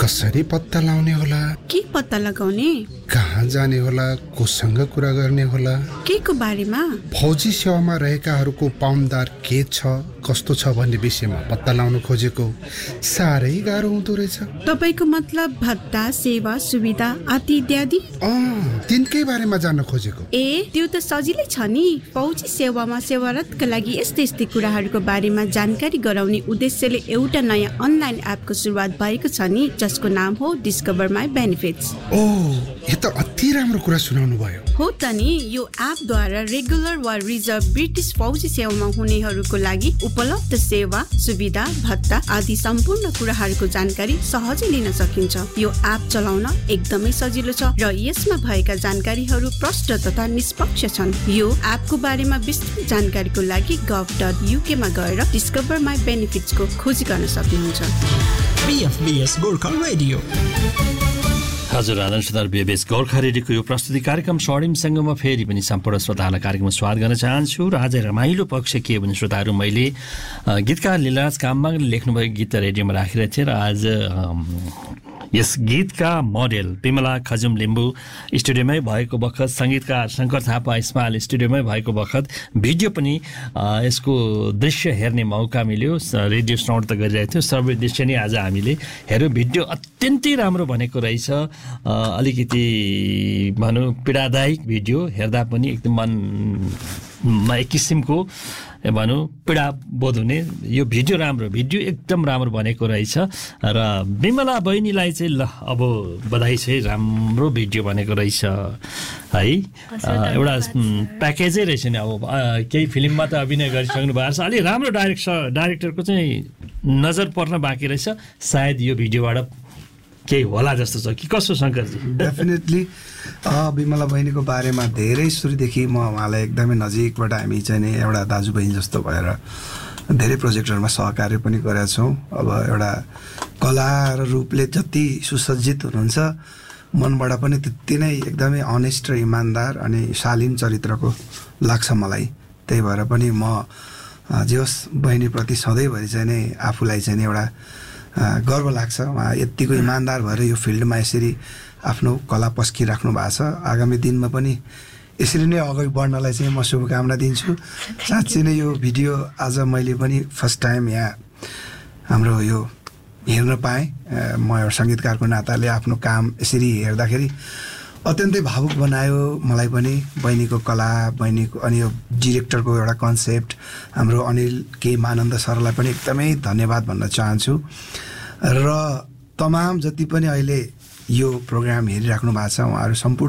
कसरी पत्ता लाउने होला, के पत्ता लगाउने, कहाँ जाने होला, कोसँग कुरा गर्ने होला, के को बारेमा, फौजी सेवामा रहेकाहरूको पाउन्दार के छ कस्तो छ भन्ने विषयमा पत्ता लाउन खोजेको साह्रै गाह्रो हुँदो रहेछ। तपाईको मतलब भत्ता, सेवा, सुविधा आदि इत्यादि? तिनकै बारेमा जान्न खोजेको। त्यो त सजिलै छ नि। फौजी सेवामा सेवारतका लागि यस्तै कुराहरूको बारेमा जानकारी गराउने उद्देश्यले एउटा नयाँ अनलाइन एपको सुरुवात भएको छ नि, जसको नाम हो डिस्कभर माई बेनिफिट्स। यो त अति राम्रो कुरा सुनाउनु भयो। हो त नि, यो एपद्वारा रेगुलर वा रिजर्भ ब्रिटिस फौजी सेवामा हुनेहरूको लागि उपलब्ध सेवा, सुविधा, भत्ता आदि सम्पूर्ण कुराहरूको जानकारी सहजै लिन सकिन्छ। यो एप चलाउन एकदमै सजिलो छ र यसमा भएका जानकारीहरू प्रष्ट तथा निष्पक्ष छन्। यो एपको बारेमा विस्तृत जानकारीको लागि gov.uk मा गएर डिस्कभर माई बेनिफिट्स को खोजी गर्न सक्नुहुन्छ। BFBS Gorkha radio. हजुर, आदरणीय श्रोता, BFBS गोर्खा रेडियोको यो प्रस्तुति कार्यक्रम स्वर्णिमसँग म फेरि पनि सम्पूर्ण श्रोताहरूलाई कार्यक्रममा स्वागत गर्न चाहन्छु। र आज रमाइलो पक्ष के भने श्रोताहरू, मैले गीतकार लीलाराज कामबाङले लेख्नुभएको गीत रेडियोमा राखिरहेको थिएँ र आज यस गीतका मोडेल विमला खजुम लिम्बू स्टुडियोमै भएको बखत, सङ्गीतकार शङ्कर थापा इस्माइल स्टुडियोमै भएको बखत भिडियो पनि यसको दृश्य हेर्ने मौका मिल्यो। रेडियो श्रवण त गरिरहेको थियो, सबै दृश्य नै आज हामीले हेऱ्यौँ। भिडियो अत्यन्तै राम्रो बनेको रहेछ। अलिकति भनौँ पीडादायक भिडियो, हेर्दा पनि एकदम मनमा एक किसिमको भनौँ पीडा बोध हुने यो भिडियो एकदम राम्रो बनेको रहेछ। र विमला बहिनीलाई चाहिँ ल अब बधाई छ, राम्रो भिडियो बनेको रहेछ है। एउटा प्याकेजै रहेछ नि। अब केही फिल्ममा त अभिनय गरिसक्नु भएको छ, अलिक राम्रो डाइरेक्टरको चाहिँ नजर पर्न बाँकी रहेछ। सायद यो भिडियोबाट केही होला जस्तो छ कि कसो शङ्करजी? डेफिनेटली विमला बहिनीको बारेमा धेरै सुरुदेखि म उहाँलाई एकदमै नजिकबाट हामी चाहिँ नि एउटा दाजुबहिनी जस्तो भएर धेरै प्रोजेक्टहरूमा सहकार्य पनि गरेका छौँ। अब एउटा कला र रूपले जति सुसज्जित हुनुहुन्छ, मनबाट पनि त्यति नै एकदमै अनेस्ट र इमान्दार अनि शालीन चरित्रको लाग्छ मलाई। त्यही भएर पनि म जे होस् बहिनीप्रति सधैँभरि चाहिँ नै आफूलाई चाहिँ नि एउटा गर्व लाग्छ। उहाँ यत्तिको इमान्दार भएर यो फिल्डमा यसरी आफ्नो कला पस्किराख्नु भएको छ। आगामी दिनमा पनि यसरी नै अगाडि बढ्नलाई चाहिँ म शुभकामना दिन्छु। साँच्चै नै यो भिडियो आज मैले पनि फर्स्ट टाइम यहाँ हाम्रो यो हेर्न पाएँ। म एउटा सङ्गीतकारको नाताले आफ्नो काम यसरी हेर्दाखेरि अत्यन्तै भावुक बनायो मलाई पनि। बहिनीको कला, बहिनीको अनि यो डिरेक्टरको एउटा कन्सेप्ट, हाम्रो अनिल के मानन्द सरलाई पनि एकदमै धन्यवाद भन्न चाहन्छु। र तमाम जति पनि अहिले यो प्रोग्राम हेरिराख्नु भएको छ उहाँहरू सम्पूर्ण